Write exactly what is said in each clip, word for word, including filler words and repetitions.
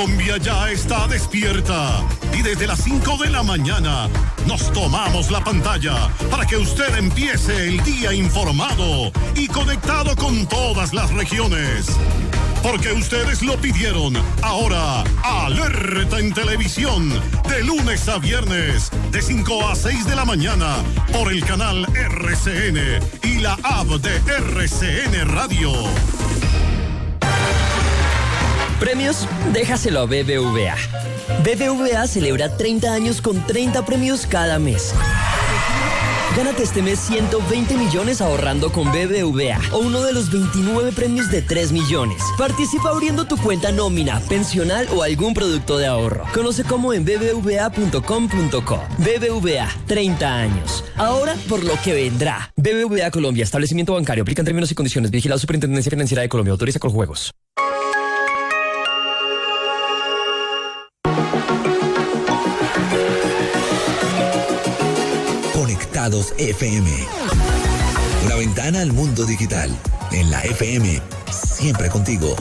Colombia ya está despierta y desde las cinco de la mañana nos tomamos la pantalla para que usted empiece el día informado y conectado con todas las regiones. Porque ustedes lo pidieron. Ahora, Alerta en Televisión, de lunes a viernes, de cinco a seis de la mañana, por el canal R C N y la app de R C N Radio. Premios, déjaselo a B B V A. B B V A celebra treinta años con treinta premios cada mes. Gánate este mes ciento veinte millones ahorrando con B B V A o uno de los veintinueve premios de tres millones. Participa abriendo tu cuenta nómina, pensional o algún producto de ahorro. Conoce cómo en b b v a punto com punto co. B B V A, treinta años. Ahora por lo que vendrá. B B V A Colombia, establecimiento bancario. Aplican términos y condiciones. Vigilado Superintendencia Financiera de Colombia. Autoriza con juegos. Conectados F M. Una ventana al mundo digital. En la F M, siempre contigo.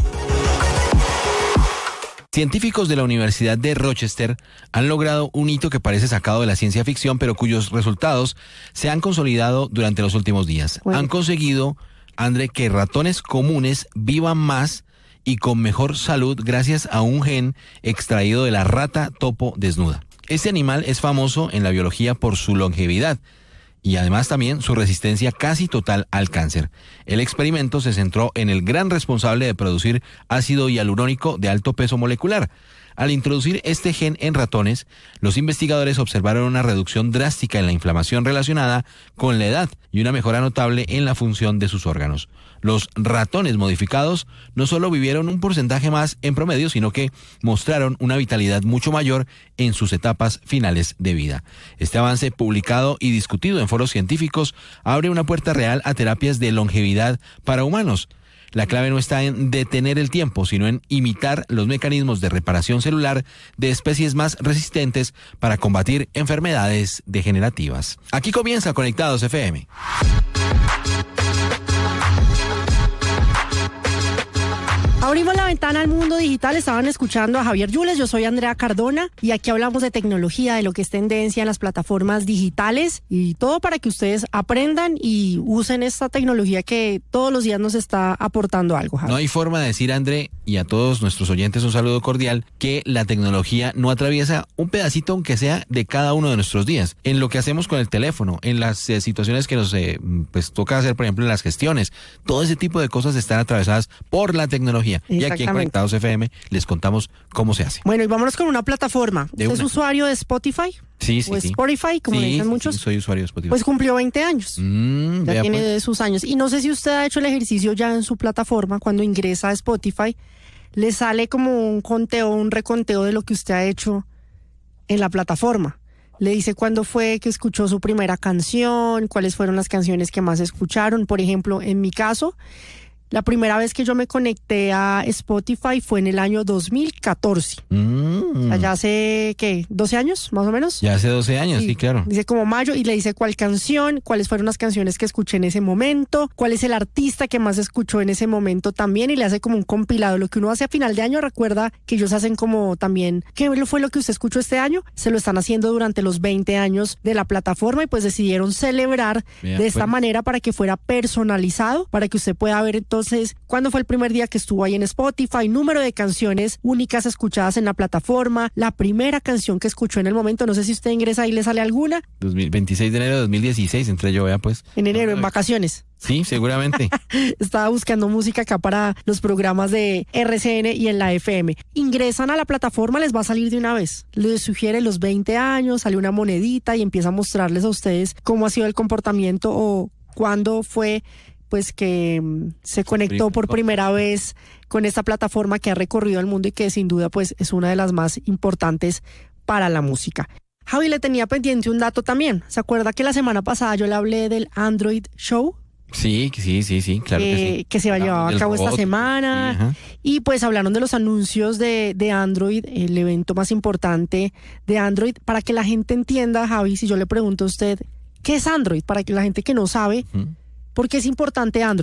Científicos de la Universidad de Rochester han logrado un hito que parece sacado de la ciencia ficción, pero cuyos resultados se han consolidado durante los últimos días. Bueno. Han conseguido, André, que ratones comunes vivan más y con mejor salud gracias a un gen extraído de la rata topo desnuda. Este animal es famoso en la biología por su longevidad y además también su resistencia casi total al cáncer. El experimento se centró en el gran responsable de producir ácido hialurónico de alto peso molecular. Al introducir este gen en ratones, los investigadores observaron una reducción drástica en la inflamación relacionada con la edad y una mejora notable en la función de sus órganos. Los ratones modificados no solo vivieron un porcentaje más en promedio, sino que mostraron una vitalidad mucho mayor en sus etapas finales de vida. Este avance, publicado y discutido en foros científicos, abre una puerta real a terapias de longevidad para humanos. La clave no está en detener el tiempo, sino en imitar los mecanismos de reparación celular de especies más resistentes para combatir enfermedades degenerativas. Aquí comienza Conectados F M. Abrimos la ventana al mundo digital, estaban escuchando a Javier Yules, yo soy Andrea Cardona y aquí hablamos de tecnología, de lo que es tendencia en las plataformas digitales y todo para que ustedes aprendan y usen esta tecnología que todos los días nos está aportando algo, Javier. No hay forma de decir, André, y a todos nuestros oyentes un saludo cordial, que la tecnología no atraviesa un pedacito aunque sea de cada uno de nuestros días, en lo que hacemos con el teléfono, en las eh, situaciones que nos eh, pues toca hacer, por ejemplo, en las gestiones, todo ese tipo de cosas están atravesadas por la tecnología. Y aquí en Conectados F M les contamos cómo se hace. Bueno, y vámonos con una plataforma. De ¿Usted una. es usuario de Spotify? Sí, sí, ¿O sí. Spotify, como sí, le dicen sí, muchos? Sí, soy usuario de Spotify. Pues cumplió veinte años. Mm, ya tiene pues. sus años. Y no sé si usted ha hecho el ejercicio ya en su plataforma, cuando ingresa a Spotify, le sale como un conteo, un reconteo de lo que usted ha hecho en la plataforma. Le dice cuándo fue que escuchó su primera canción, cuáles fueron las canciones que más escucharon. Por ejemplo, en mi caso, la primera vez que yo me conecté a Spotify fue en el año dos mil catorce. Mm. O sea, ya hace, ¿qué? ¿doce años, más o menos? Ya hace doce años, sí, sí, claro. Dice como mayo y le dice cuál canción, cuáles fueron las canciones que escuché en ese momento, cuál es el artista que más escuchó en ese momento también y le hace como un compilado. Lo que uno hace a final de año, recuerda que ellos hacen como también, ¿qué fue lo que usted escuchó este año? Se lo están haciendo durante los veinte años de la plataforma y pues decidieron celebrar Bien, de esta pues. manera para que fuera personalizado, para que usted pueda ver entonces Entonces, ¿cuándo fue el primer día que estuvo ahí en Spotify? Número de canciones únicas escuchadas en la plataforma, la primera canción que escuchó en el momento. No sé si usted ingresa ahí y le sale alguna. veintiséis de enero de dos mil dieciséis, entré yo, vea pues. En enero, en vacaciones. Sí, seguramente. Estaba buscando música acá para los programas de R C N y en la F M. Ingresan a la plataforma, les va a salir de una vez. Les sugiere los veinte años, sale una monedita y empieza a mostrarles a ustedes cómo ha sido el comportamiento o cuándo fue pues que se conectó por primera vez con esta plataforma que ha recorrido el mundo y que sin duda pues es una de las más importantes para la música. Javi, le tenía pendiente un dato también. ¿Se acuerda que la semana pasada yo le hablé del Android Show? Sí, sí, sí, sí, claro que, que sí. Que se va a llevar a cabo esta semana. Sí, y pues hablaron de los anuncios de, de Android, el evento más importante de Android. Para que la gente entienda, Javi, si yo le pregunto a usted, ¿qué es Android? Para que la gente que no sabe... Uh-huh. ¿Por qué es importante Android?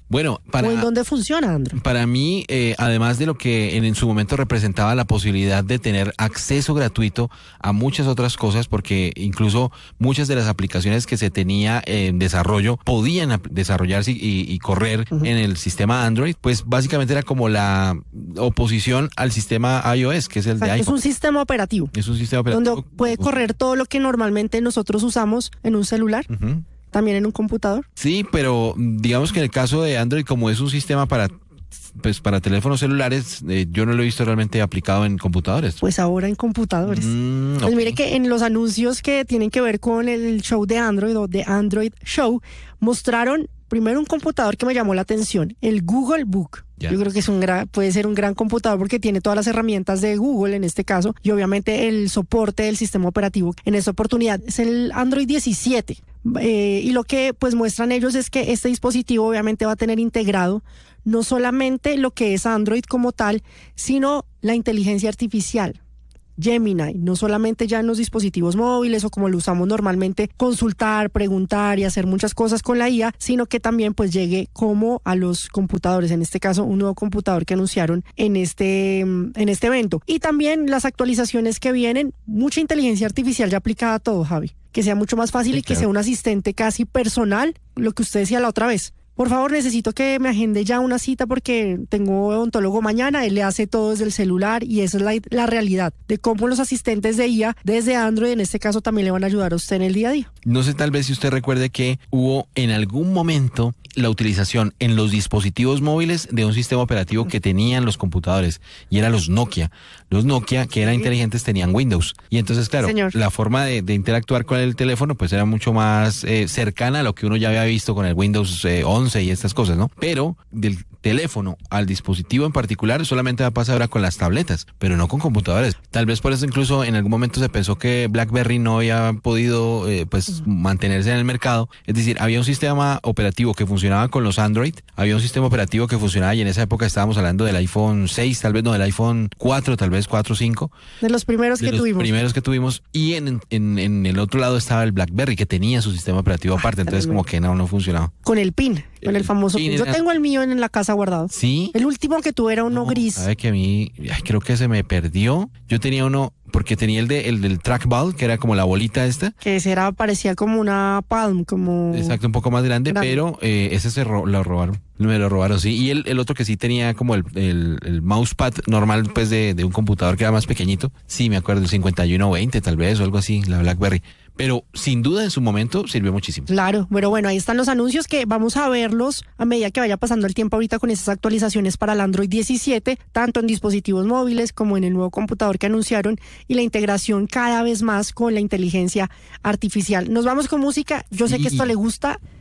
Bueno, para, ¿O en dónde funciona Android? Para mí, eh, además de lo que en, en su momento representaba la posibilidad de tener acceso gratuito a muchas otras cosas, porque incluso muchas de las aplicaciones que se tenía en desarrollo podían desarrollarse y, y correr uh-huh. en el sistema Android, pues básicamente era como la oposición al sistema iOS, que es el o sea, de iPhone. Es un sistema operativo. Es un sistema operativo. Donde puede correr todo lo que normalmente nosotros usamos en un celular. Uh-huh. ¿También en un computador? Sí, pero digamos que en el caso de Android, como es un sistema para pues para teléfonos celulares, eh, yo no lo he visto realmente aplicado en computadores. Pues ahora en computadores. Mm, pues okay. Mire que en los anuncios que tienen que ver con el show de Android o de Android Show, mostraron primero un computador que me llamó la atención, el Google Book. Ya. Yo creo que es un gran, puede ser un gran computador porque tiene todas las herramientas de Google en este caso y obviamente el soporte del sistema operativo en esta oportunidad es el Android diecisiete. Eh, y lo que pues muestran ellos es que este dispositivo obviamente va a tener integrado no solamente lo que es Android como tal, sino la inteligencia artificial. Gemini, no solamente ya en los dispositivos móviles o como lo usamos normalmente, consultar, preguntar y hacer muchas cosas con la I A, sino que también pues llegue como a los computadores, en este caso un nuevo computador que anunciaron en este, en este evento. Y también las actualizaciones que vienen, mucha inteligencia artificial ya aplicada a todo, Javi, que sea mucho más fácil sí, y que claro. sea un asistente casi personal, lo que usted decía la otra vez. Por favor, necesito que me agende ya una cita porque tengo odontólogo mañana, él le hace todo desde el celular y esa es la, la realidad de cómo los asistentes de I A desde Android en este caso también le van a ayudar a usted en el día a día. No sé, tal vez si usted recuerde que hubo en algún momento la utilización en los dispositivos móviles de un sistema operativo que tenían los computadores y eran los Nokia. Los Nokia que eran sí. inteligentes tenían Windows y entonces claro, Señor. la forma de, de interactuar con el teléfono pues era mucho más eh, cercana a lo que uno ya había visto con el Windows eh, once y estas cosas, ¿no? Pero del teléfono al dispositivo en particular solamente va a pasar ahora con las tabletas, pero no con computadores. Tal vez por eso incluso en algún momento se pensó que BlackBerry no había podido eh, pues mantenerse en el mercado. Es decir, había un sistema operativo que funcionaba con los Android, había un sistema operativo que funcionaba y en esa época estábamos hablando del iPhone seis, tal vez no, del iPhone cuatro, tal vez cuatro o cinco. De los primeros de que los tuvimos. primeros que tuvimos y en, en, en el otro lado estaba el BlackBerry que tenía su sistema operativo aparte, ah, entonces como que no, no funcionaba. Con el PIN, con el, el famoso PIN. PIN. Yo tengo el mío en la casa guardado. ¿Sí? El último que tuve era uno no, gris. Sabe que a mí, ay, creo que se me perdió. Yo tenía uno, porque tenía el, de, el del trackball, que era como la bolita esta. Que ese era, parecía como una Palm, como... Exacto, un poco más grande, grande. pero eh, ese se ro lo robaron. Me lo robaron, sí. Y el, el otro que sí tenía como el, el, el mousepad normal, pues, de, de un computador que era más pequeñito. Sí, me acuerdo, el cincuenta y uno veinte tal vez, o algo así, la BlackBerry. Pero sin duda en su momento sirvió muchísimo. Claro, pero bueno, ahí están los anuncios que vamos a verlos a medida que vaya pasando el tiempo ahorita con esas actualizaciones para el Android diecisiete, tanto en dispositivos móviles como en el nuevo computador que anunciaron y la integración cada vez más con la inteligencia artificial. Nos vamos con música, yo sé sí. que esto le gusta